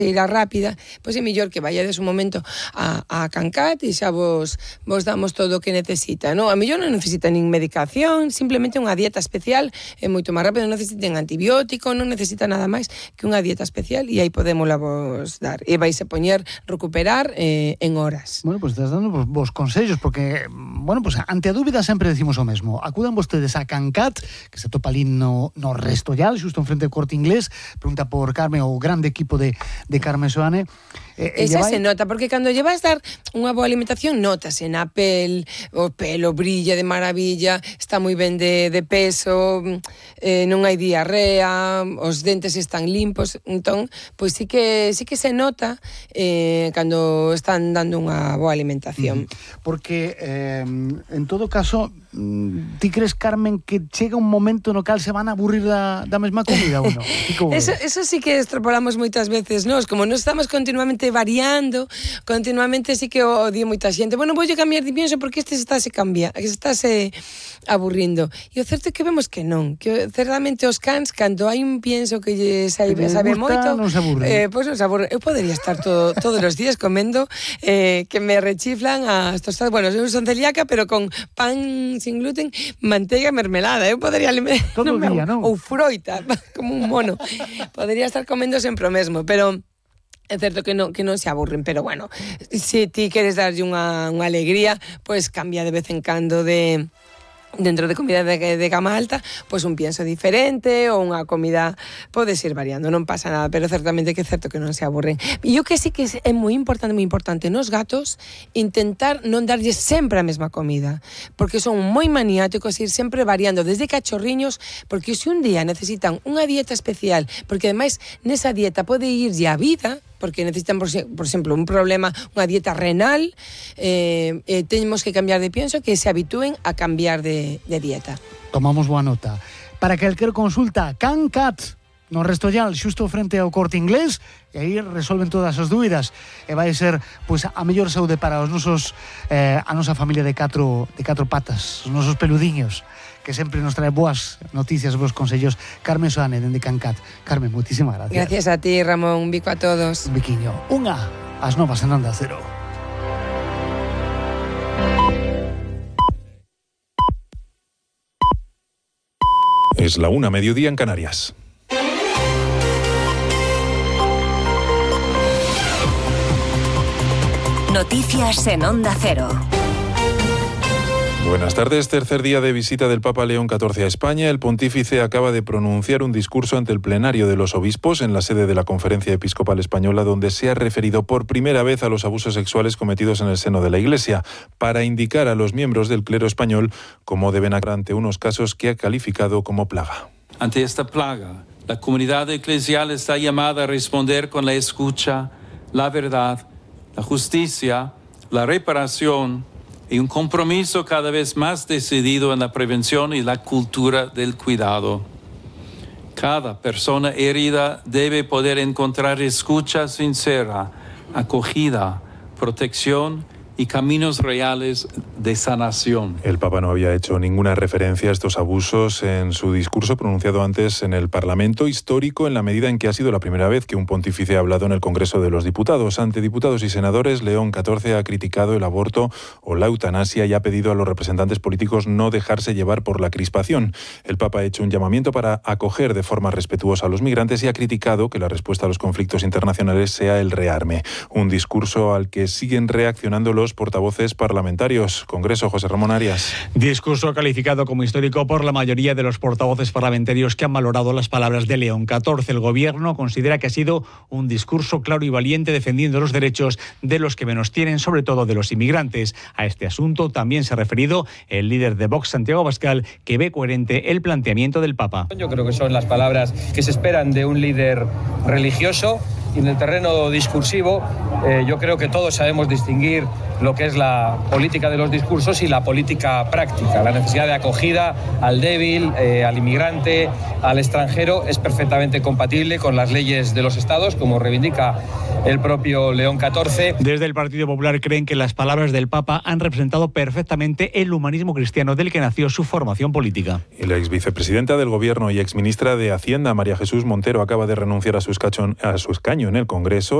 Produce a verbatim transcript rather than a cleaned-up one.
irá rápida, pois é mellor que vayades un momento a, a Cancat e xa vos, vos damos todo o que necesita, non? A mellor non necesita nin medicación, simplemente unha dieta especial, é moito máis rápido, non necesiten antibiótico, non necesita nada máis que unha dieta especial e aí podémola vos dar. E vais a poñer recuperar eh, en horas. Bueno, pois pues estás dando vos, vos consellos, porque, bueno, pois pues, ante a dúbida sempre decimos o mesmo. Acudan vostedes a Cancat, que se topa ali no, no Restollal, xusto enfrente do Corte Inglés, pregunta por Carmen, o grande equipo de de Carmen Soane. Eh, Esa se nota, porque cando lle vas dar unha boa alimentación, notase na pel, o pelo brilla de maravilla, está moi ben de, de peso, eh, non hai diarrea, os dentes están limpos, entón, pois sí que sí que se nota eh, cando están dando unha boa alimentación. Mm, porque, eh, en todo caso, ti crees, Carmen, que chega un momento no cal se van a aburrir da, da mesma comida ou non? Eso, eso sí que extrapolamos moitas veces, nós, como non estamos continuamente variando, continuamente sí que o di moita xente, bueno, voulle cambiar de pienso porque este se está se cambia, que se está se aburrindo. E o certo é que vemos que non, que certamente os cans, cando hai un pienso que lle sabe, sabe moito, non se aburre. Eh, pois non se aburre. Eu podería estar todo, todos os días comendo eh, que me rechiflan as tostadas, bueno, eu son celíaca, pero con pan sin gluten, manteiga e mermelada. Eu podería... Todo o día, non? Ou froita, como un mono. Podería estar comendo sempre o mesmo, pero... É certo que non, que non se aburren, pero bueno, se ti queres darlle unha, unha alegría, pois cambia de vez en cando de... dentro de comida de, de gama alta, pois un pienso diferente ou unha comida, podes ir variando, non pasa nada, pero certamente que é certo que non se aburren. E o que sí que é moi importante, moi importante nos gatos, intentar non darlle sempre a mesma comida, porque son moi maniáticos, ir sempre variando, desde cachorriños, porque se un día necesitan unha dieta especial, porque ademais nesa dieta pode irlle a vida, porque necesitan, por, por exemplo, un problema, unha dieta renal, eh, eh, tenemos que cambiar de pienso, que se habitúen a cambiar de, de dieta. Tomamos boa nota. Para calquer consulta, Cancat, no Restollal, xusto frente ao Corte Inglés, e aí resolven todas as dúbidas, e vai ser, pois, a mellor saúde para os nosos, eh, a nosa familia de catro, de catro patas, os nosos peludiños, que sempre nos trae boas noticias, boas consellos. Carmen Soane, dende Cancat. Carmen, moitísimas gracias. Gracias a ti, Ramón. Un bico a todos. Un biquiño. Unha, as novas en Onda Cero. Es la una, mediodía en Canarias. Noticias en Onda Cero. Buenas tardes. Tercer día de visita del Papa León catorce a España. El pontífice acaba de pronunciar un discurso ante el plenario de los obispos en la sede de la Conferencia Episcopal Española, donde se ha referido por primera vez a los abusos sexuales cometidos en el seno de la Iglesia, para indicar a los miembros del clero español cómo deben actuar ante unos casos que ha calificado como plaga. Ante esta plaga, la comunidad eclesial está llamada a responder con la escucha, la verdad, la justicia, la reparación y un compromiso cada vez más decidido en la prevención y la cultura del cuidado. Cada persona herida debe poder encontrar escucha sincera, acogida, protección y caminos reales de sanación. El Papa no había hecho ninguna referencia a estos abusos en su discurso pronunciado antes en el Parlamento, histórico en la medida en que ha sido la primera vez que un pontífice ha hablado en el Congreso de los Diputados. Ante diputados y senadores, León catorce ha criticado el aborto o la eutanasia y ha pedido a los representantes políticos no dejarse llevar por la crispación. El Papa ha hecho un llamamiento para acoger de forma respetuosa a los migrantes y ha criticado que la respuesta a los conflictos internacionales sea el rearme. Un discurso al que siguen reaccionando los portavoces parlamentarios. Congreso, José Ramón Arias. Discurso calificado como histórico por la mayoría de los portavoces parlamentarios que han valorado las palabras de León catorce. El Gobierno considera que ha sido un discurso claro y valiente defendiendo los derechos de los que menos tienen, sobre todo de los inmigrantes. A este asunto también se ha referido el líder de Vox, Santiago Abascal, que ve coherente el planteamiento del Papa. Yo creo que son las palabras que se esperan de un líder religioso. Y en el terreno discursivo, eh, yo creo que todos sabemos distinguir lo que es la política de los discursos y la política práctica. La necesidad de acogida al débil, eh, al inmigrante, al extranjero es perfectamente compatible con las leyes de los estados, como reivindica el propio León catorce. Desde el Partido Popular creen que las palabras del Papa han representado perfectamente el humanismo cristiano del que nació su formación política. Y la ex vicepresidenta del Gobierno y exministra de Hacienda, María Jesús Montero, acaba de renunciar a su escaño en el Congreso.